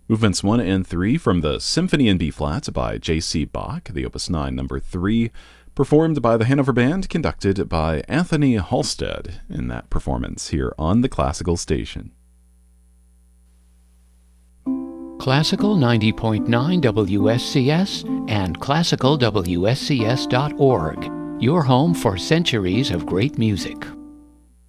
Movements 1 and 3 from the Symphony in B-flat by J.C. Bach, the Opus 9, number 3, performed by the Hanover Band, conducted by Anthony Halstead in that performance here on the Classical Station. Classical 90.9 WSCS and classicalwscs.org, your home for centuries of great music.